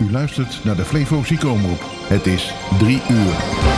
U luistert naar de Flevo Ziekenomroep. Het is 3 uur.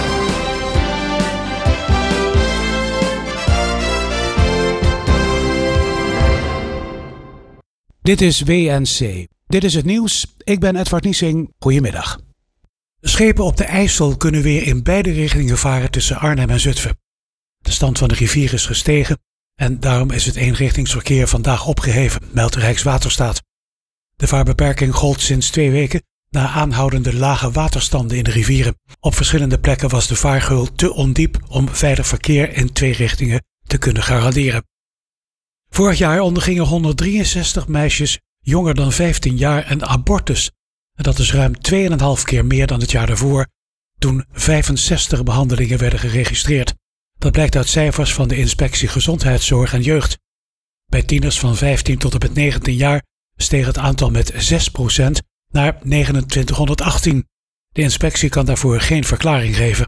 Dit is WNC. Dit is het nieuws. Ik ben Edward Niesing. Goedemiddag. Schepen op de IJssel kunnen weer in beide richtingen varen tussen Arnhem en Zutphen. De stand van de rivier is gestegen en daarom is het eenrichtingsverkeer vandaag opgeheven, meldt Rijkswaterstaat. De vaarbeperking gold sinds 2 weken na aanhoudende lage waterstanden in de rivieren. Op verschillende plekken was de vaargeul te ondiep om veilig verkeer in 2 richtingen te kunnen garanderen. Vorig jaar ondergingen 163 meisjes jonger dan 15 jaar een abortus. En dat is ruim 2,5 keer meer dan het jaar daarvoor, toen 65 behandelingen werden geregistreerd. Dat blijkt uit cijfers van de Inspectie Gezondheidszorg en Jeugd. Bij tieners van 15 tot en met 19 jaar steeg het aantal met 6% naar 2918. De inspectie kan daarvoor geen verklaring geven.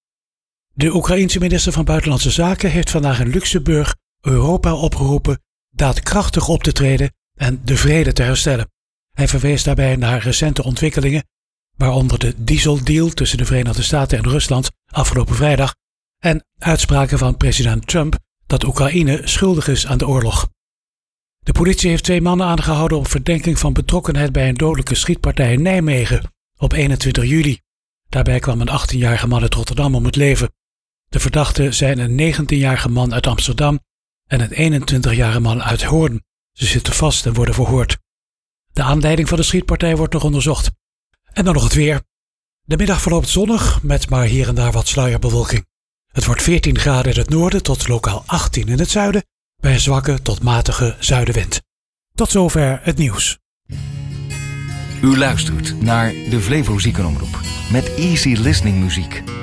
De Oekraïense minister van Buitenlandse Zaken heeft vandaag in Luxemburg Europa opgeroepen daadkrachtig op te treden en de vrede te herstellen. Hij verwees daarbij naar recente ontwikkelingen, waaronder de dieseldeal tussen de Verenigde Staten en Rusland afgelopen vrijdag en uitspraken van president Trump dat Oekraïne schuldig is aan de oorlog. De politie heeft 2 mannen aangehouden op verdenking van betrokkenheid bij een dodelijke schietpartij in Nijmegen op 21 juli. Daarbij kwam een 18-jarige man uit Rotterdam om het leven. De verdachten zijn een 19-jarige man uit Amsterdam en een 21-jarige man uit Hoorn. Ze zitten vast en worden verhoord. De aanleiding van de schietpartij wordt nog onderzocht. En dan nog het weer. De middag verloopt zonnig met maar hier en daar wat sluierbewolking. Het wordt 14 graden in het noorden tot lokaal 18 in het zuiden bij een zwakke tot matige zuidenwind. Tot zover het nieuws. U luistert naar de Flevo Ziekenomroep met easy listening muziek.